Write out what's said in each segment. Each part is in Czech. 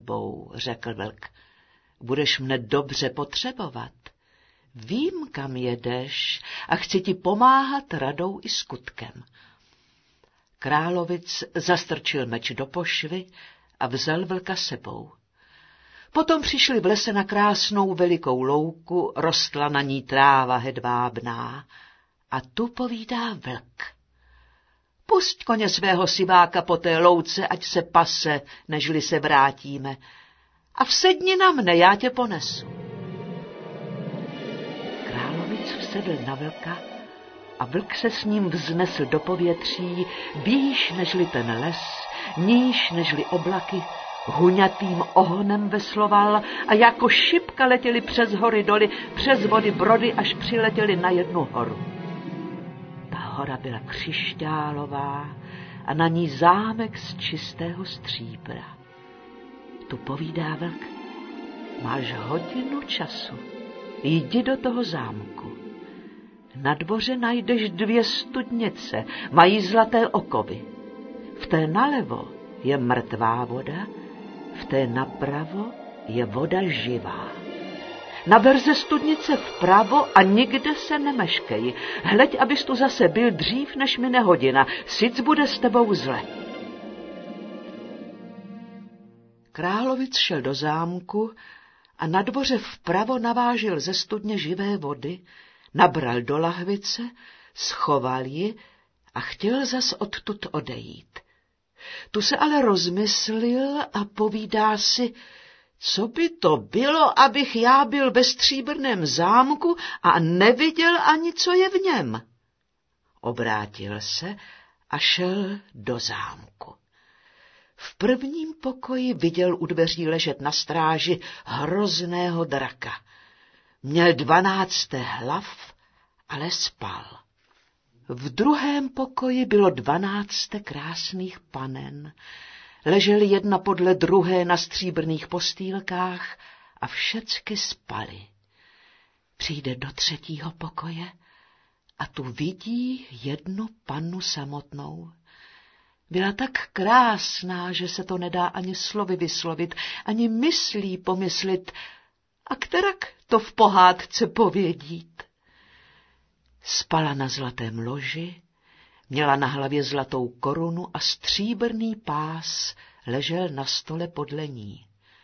sebou, řekl vlk. Budeš mne dobře potřebovat. Vím, kam jedeš a chci ti pomáhat radou i skutkem. Královic zastrčil meč do pošvy a vzal vlka sebou. Potom přišli v lese na krásnou velikou louku, rostla na ní tráva hedvábná. A tu povídá vlk. Pusť koně svého siváka po té louce, ať se pase, nežli se vrátíme. A vsedni na mne, já tě ponesu. Královic vsedl na vlka a vlk se s ním vznesl do povětří, výš nežli ten les, níž nežli oblaky, huňatým ohonem vesloval a jako šipka letěli přes hory doly, přes vody brody, až přiletěli na jednu horu. Ta hora byla křišťálová a na ní zámek z čistého stříbra. Tu povídá vlk, máš hodinu času, jdi do toho zámku. Na dvoře najdeš 2 studnice, mají zlaté okovy. V té nalevo je mrtvá voda, v té napravo je voda živá. Naber ze studnice vpravo a nikde se nemeškej. Hleď, abys tu zase byl dřív, než mine hodina, sic bude s tebou zle. Královic šel do zámku a na dvoře vpravo navážil ze studně živé vody, nabral do lahvice, schoval ji a chtěl zas odtud odejít. Tu se ale rozmyslil a povídá si, co by to bylo, abych já byl ve stříbrném zámku a neviděl ani, co je v něm. Obrátil se a šel do zámku. V prvním pokoji viděl u dveří ležet na stráži hrozného draka. Měl 12 hlav, ale spal. V druhém pokoji bylo 12 krásných panen. Ležely jedna podle druhé na stříbrných postýlkách a všecky spaly. Přijde do 3. pokoje a tu vidí jednu pannu samotnou. Byla tak krásná, že se to nedá ani slovy vyslovit, ani myslí pomyslit, a kterak to v pohádce povědít. Spala na zlatém loži, měla na hlavě zlatou korunu a stříbrný pás ležel na stole podle ní.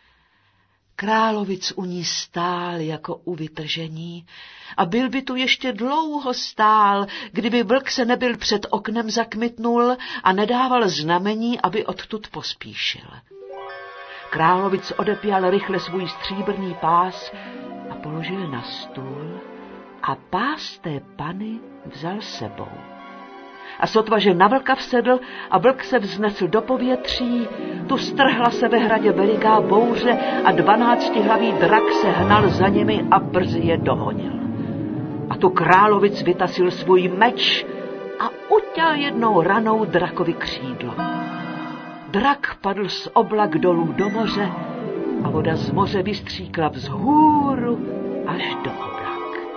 Královic u ní stál jako u vytržení a byl by tu ještě dlouho stál, kdyby vlk se nebyl před oknem zakmitnul a nedával znamení, aby odtud pospíšil. Královic odepěl rychle svůj stříbrný pás a položil na stůl a pás té pany vzal sebou. A sotva, že na vlka vsedl a vlk se vznesl do povětří, tu strhla se ve hradě veliká bouře a 12hlavý drak se hnal za nimi a brzy je dohonil. A tu královic vytasil svůj meč a uťal jednou ranou drakovi křídlo. Drak padl z oblak dolů do moře a voda z moře vystříkla vzhůru až do oblak.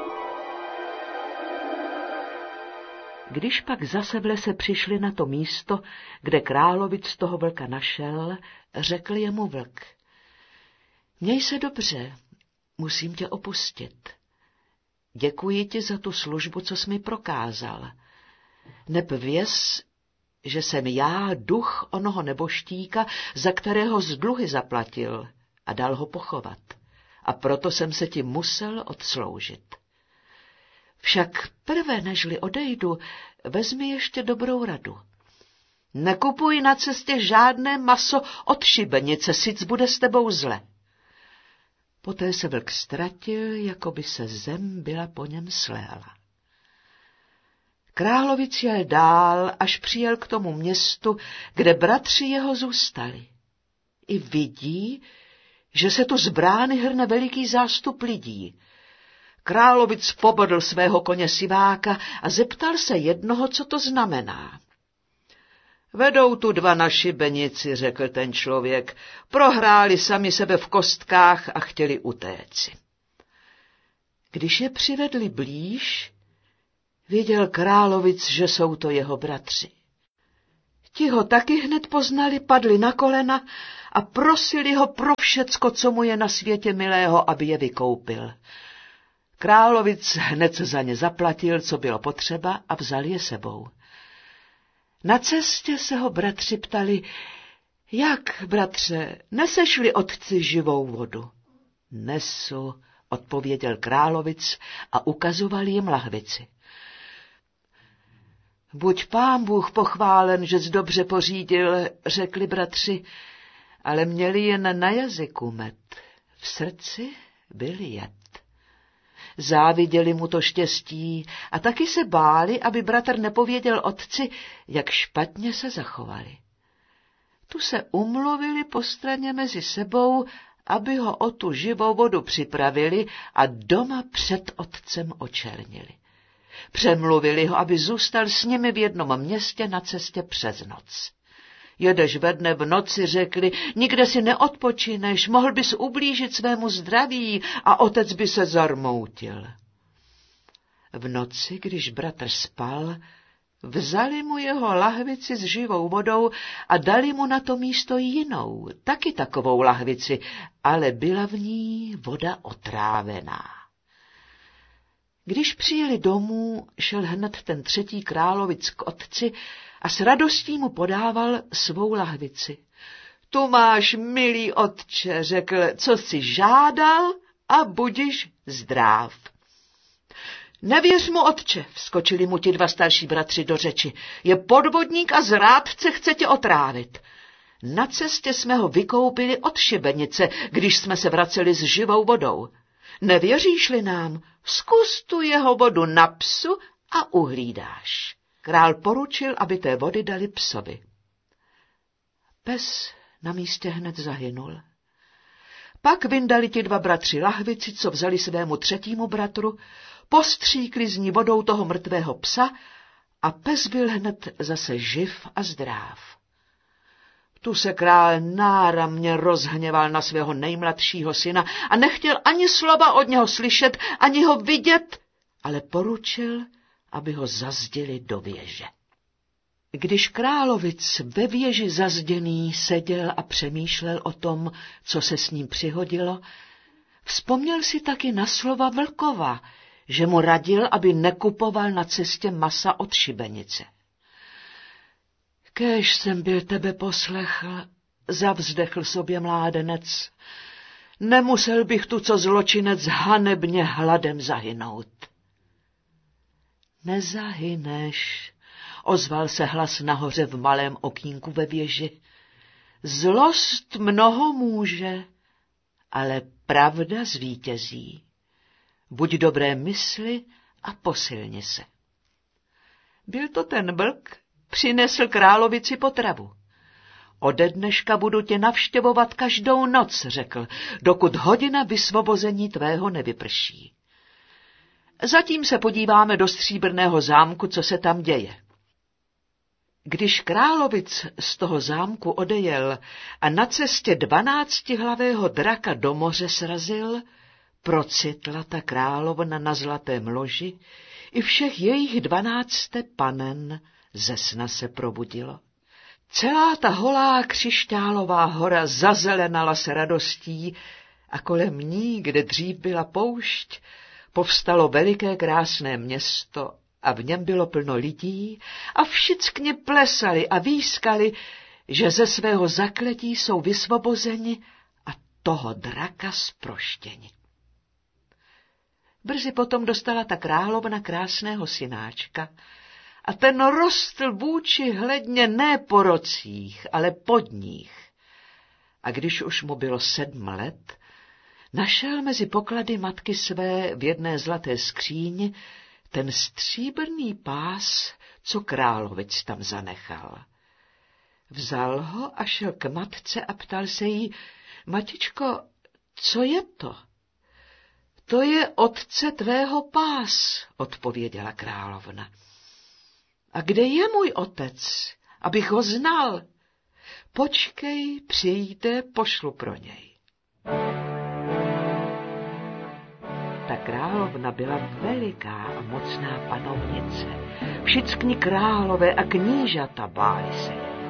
Když pak zase v lese přišli na to místo, kde královic toho vlka našel, řekl jemu vlk: Měj se dobře, musím tě opustit. Děkuji ti za tu službu, co jsi mi prokázal. Neb věz, že jsem já duch onoho neboštíka, za kterého z dluhy zaplatil a dal ho pochovat. A proto jsem se ti musel odsloužit. Však prvé, nežli odejdu, vezmi ještě dobrou radu. Nekupuj na cestě žádné maso od šibenice, sic bude s tebou zle. Poté se vlk ztratil, jako by se zem byla po něm sléhala. Královic jel dál, až přijel k tomu městu, kde bratři jeho zůstali. I vidí, že se tu z brány hrne veliký zástup lidí. Královic pobodl svého koně siváka a zeptal se jednoho, co to znamená. Vedou tu 2 na šibenici, řekl ten člověk, prohráli sami sebe v kostkách a chtěli utéci. Když je přivedli blíž, viděl královic, že jsou to jeho bratři. Ti ho taky hned poznali, padli na kolena a prosili ho pro všecko, co mu je na světě milého, aby je vykoupil. Královic hned za ně zaplatil, co bylo potřeba, a vzal je sebou. Na cestě se ho bratři ptali: jak, bratře, nesešli otci živou vodu? Nesu, odpověděl Královic a ukazoval jim lahvici. Buď Pán Bůh pochválen, že jsi dobře pořídil, řekli bratři, ale měli jen na jazyku med, v srdci byl jed. Záviděli mu to štěstí a taky se báli, aby bratr nepověděl otci, jak špatně se zachovali. Tu se umluvili postranně mezi sebou, aby ho o tu živou vodu připravili a doma před otcem očernili. Přemluvili ho, aby zůstal s nimi v jednom městě na cestě přes noc. Jedeš ve dne, v noci, řekli, nikde si neodpočineš, mohl bys ublížit svému zdraví a otec by se zarmoutil. V noci, když bratr spal, vzali mu jeho lahvici s živou vodou a dali mu na to místo jinou, taky takovou lahvici, ale byla v ní voda otrávená. Když přijeli domů, šel hned ten třetí Královic k otci a s radostí mu podával svou lahvici. Tu máš, milý otče, řekl, co jsi žádal a budiš zdráv. Nevěř mu, otče, vskočili mu ti dva starší bratři do řeči. Je podvodník a zrádce, chce tě otrávit. Na cestě jsme ho vykoupili od šibenice, když jsme se vraceli s živou vodou. Nevěříš-li nám, zkus tu jeho vodu na psu a uhlídáš. Král poručil, aby té vody dali psovi. Pes na místě hned zahynul. Pak vyndali ti dva bratři lahvici, co vzali svému třetímu bratru, postříkli z ní vodou toho mrtvého psa a pes byl hned zase živ a zdráv. Tu se král náramně rozhněval na svého nejmladšího syna a nechtěl ani slova od něho slyšet, ani ho vidět, ale poručil, aby ho zazdili do věže. Když Královic ve věži zazděný seděl a přemýšlel o tom, co se s ním přihodilo, vzpomněl si taky na slova Vlkova, že mu radil, aby nekupoval na cestě masa od šibenice. Kéž jsem byl tebe poslechl, zavzdechl sobě mládenec. Nemusel bych tu, co zločinec, hanebně hladem zahynout. Nezahyneš, ozval se hlas nahoře v malém okýnku ve věži. Zlost mnoho může, ale pravda zvítězí. Buď dobré mysli a posilni se. Byl to ten Vlk, přinesl Královici potravu. Ode dneška budu tě navštěvovat každou noc, řekl, dokud hodina vysvobození tvého nevyprší. Zatím se podíváme do stříbrného zámku, co se tam děje. Když Královic z toho zámku odejel a na cestě 12hlavého draka do moře srazil, procitla ta královna na zlatém loži, i všech jejich 12 panen ze sna se probudilo. Celá ta holá křišťálová hora zazelenala se radostí a kolem ní, kde dřív byla poušť, povstalo veliké krásné město a v něm bylo plno lidí a všichni plesali a výskali, že ze svého zakletí jsou vysvobozeni a toho draka zproštěni. Brzy potom dostala ta královna krásného synáčka a ten rostl vůči hledně ne po rocích, ale pod nich. A když už mu bylo 7 let, našel mezi poklady matky své v jedné zlaté skříni ten stříbrný pás, co Královic tam zanechal. Vzal ho a šel k matce a ptal se jí, matičko, co je to? To je otce tvého pás, odpověděla královna. A kde je můj otec, abych ho znal? Počkej, přijde, pošlu pro něj. Ta královna byla veliká a mocná panovnice. Všichni králové a knížata báli se.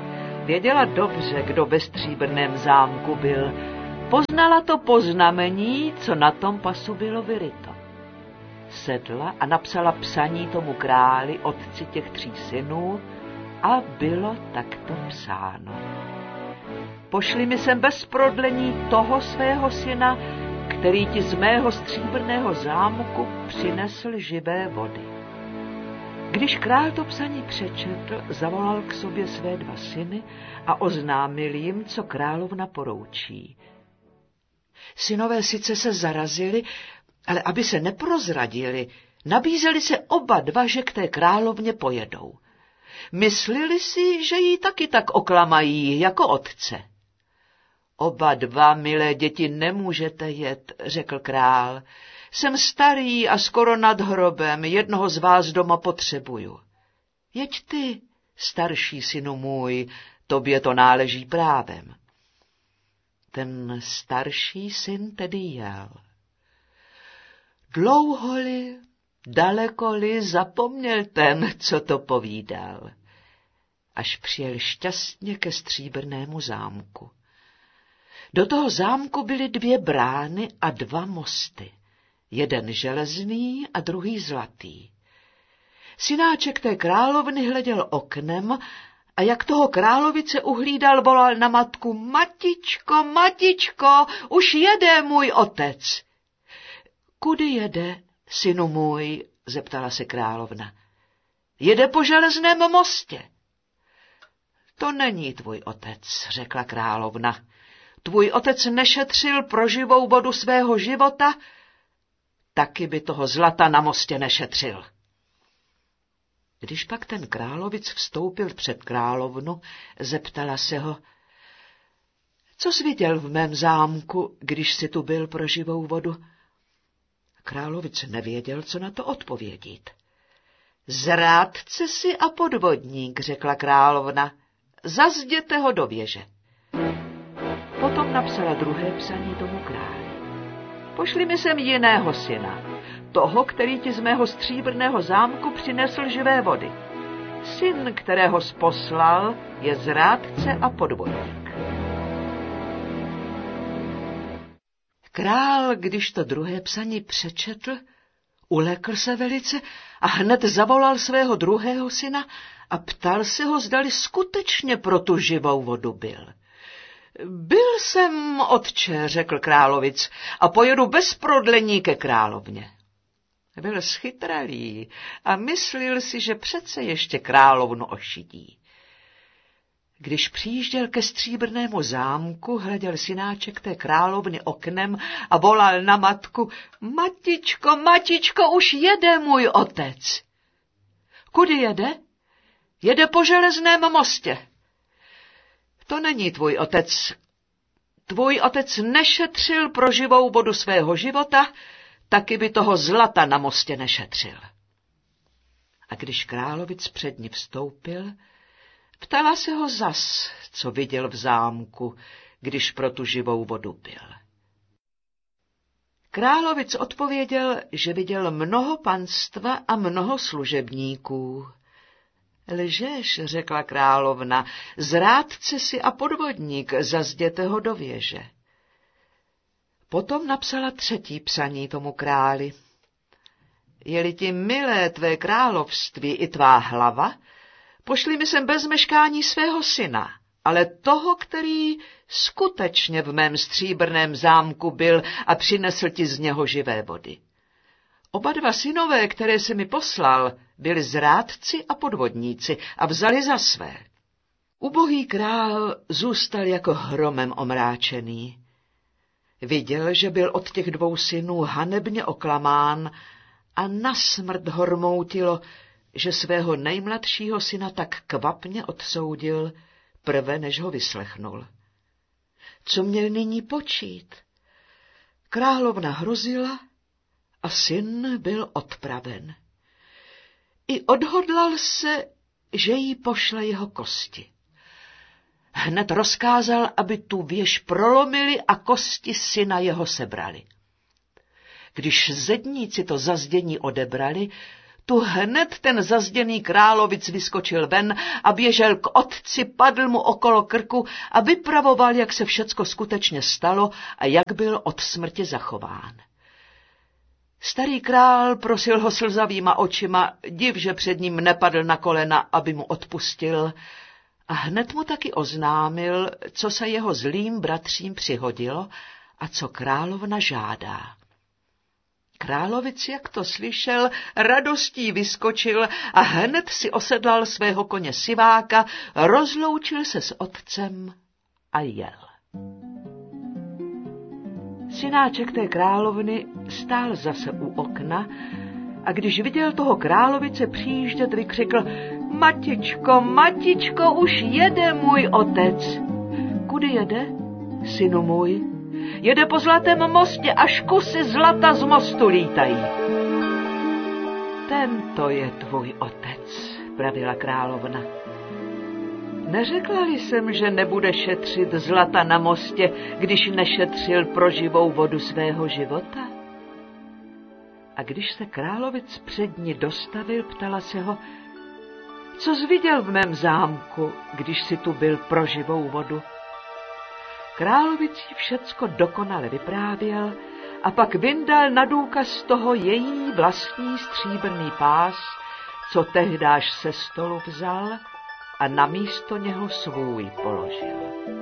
Věděla dobře, kdo ve Stříbrném zámku byl. Poznala to po znamení, co na tom pasu bylo vyryto. Sedla a napsala psaní tomu králi, otci těch 3 synů, a bylo takto psáno. Pošli mi sem bez prodlení toho svého syna, který ti z mého Stříbrného zámku přinesl živé vody. Když král to psaní přečetl, zavolal k sobě své 2 syny a oznámil jim, co královna poroučí. Synové sice se zarazili, ale aby se neprozradili, nabízeli se oba 2, že k té královně pojedou. Myslili si, že jí taky tak oklamají jako otce. Oba 2, milé děti, nemůžete jet, řekl král. Jsem starý a skoro nad hrobem, jednoho z vás doma potřebuju. Jeď ty, starší synu můj, tobě to náleží právem. Ten starší syn tedy jel. Dlouho-li, daleko-li zapomněl ten, co to povídal, až přijel šťastně ke Stříbrnému zámku. Do toho zámku byly 2 brány a 2 mosty, jeden železný a druhý zlatý. Synáček té královny hleděl oknem a jak toho královice uhlídal, volal na matku: Matičko, matičko, už jede můj otec. Kudy jede, synu můj? Zeptala se královna. Jede po železném mostě. To není tvůj otec, řekla královna. Tvůj otec nešetřil pro živou vodu svého života, taky by toho zlata na mostě nešetřil. Když pak ten královic vstoupil před královnu, zeptala se ho: Co jsi viděl v mém zámku, když jsi tu byl pro živou vodu? Královic nevěděl, co na to odpovědět. Zrádce si a podvodník, řekla královna, zazděte ho do věže. Potom napsala druhé psaní tomu králi. Pošli mi sem jiného syna, toho, který ti z mého Stříbrného zámku přinesl živé vody. Syn, kterého jsi poslal, je zrádce a podvodník. Král, když to druhé psaní přečetl, ulekl se velice a hned zavolal svého druhého syna a ptal se ho, zdali skutečně pro tu živou vodu byl. Byl jsem, otče, řekl královic, a pojedu bez prodlení ke královně. Byl schytralý a myslil si, že přece ještě královnu ošidí. Když přijížděl ke Stříbrnému zámku, hleděl synáček té královny oknem a volal na matku: Matičko, matičko, už jede můj otec. Kudy jede? Jede po železném mostě. To není tvůj otec. Tvůj otec nešetřil pro živou vodu svého života, taky by toho zlata na mostě nešetřil. A když královic před ní vstoupil, ptala se ho zas, co viděl v zámku, když pro tu živou vodu byl. Královic odpověděl, že viděl mnoho panstva a mnoho služebníků. Lžeš, řekla královna, zrádce si a podvodník, zazděte ho do věže. Potom napsala třetí psaní tomu králi. Je-li ti milé tvé království i tvá hlava, pošli mi sem bez meškání svého syna, ale toho, který skutečně v mém Stříbrném zámku byl a přinesl ti z něho živé vody. Oba 2 synové, které jsi mi poslal, byli zrádci a podvodníci a vzali za své. Ubohý král zůstal jako hromem omráčený. Viděl, že byl od těch 2 synů hanebně oklamán a nasmrt ho rmoutilo, že svého nejmladšího syna tak kvapně odsoudil, prve než ho vyslechnul. Co měl nyní počít? Královna hrozila a syn byl odpraven. I odhodlal se, že jí pošle jeho kosti. Hned rozkázal, aby tu věž prolomili a kosti syna jeho sebrali. Když zedníci to zazdění odebrali, Tu hned ten zazděný královic vyskočil ven a běžel k otci, padl mu okolo krku a vypravoval, jak se všecko skutečně stalo a jak byl od smrti zachován. Starý král prosil ho slzavýma očima, div, že před ním nepadl na kolena, aby mu odpustil, a hned mu taky oznámil, co se jeho zlým bratřím přihodilo a co královna žádá. Královic, jak to slyšel, radostí vyskočil a hned si osedlal svého koně Siváka, rozloučil se s otcem a jel. Synáček té královny stál zase u okna a když viděl toho královice přijíždět, vykřikl: Matičko, matičko, už jede můj otec. Kudy jede, synu můj? Jede po zlatém mostě, až kusy zlata z mostu lítají. Tento je tvůj otec, pravila královna. Neřekla-li jsem, že nebude šetřit zlata na mostě, když nešetřil pro živou vodu svého života? A když se královic před ní dostavil, ptala se ho: Co jsi viděl v mém zámku, když jsi tu byl pro živou vodu? Královic jí všecko dokonale vyprávěl a pak vyndal na důkaz toho její vlastní stříbrný pás, co tehdáž se stolu vzal a na místo něho svůj položil.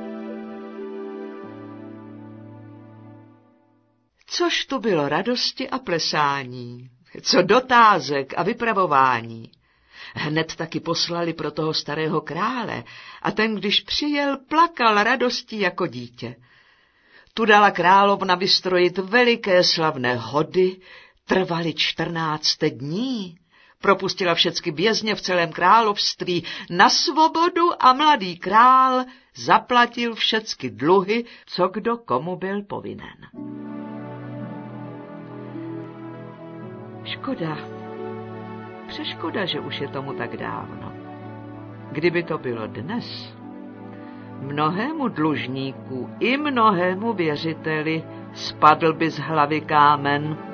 Což tu bylo radosti a plesání, co dotázek a vypravování. Hned taky poslali pro toho starého krále a ten, když přijel, plakal radostí jako dítě. Tu dala královna vystrojit veliké slavné hody, trvaly 14 dní. Propustila všechny vězně v celém království na svobodu a mladý král zaplatil všechny dluhy, co kdo komu byl povinen. Škoda, přeškoda, že už je tomu tak dávno. Kdyby to bylo dnes, mnohému dlužníku i mnohému věřiteli spadl by z hlavy kámen.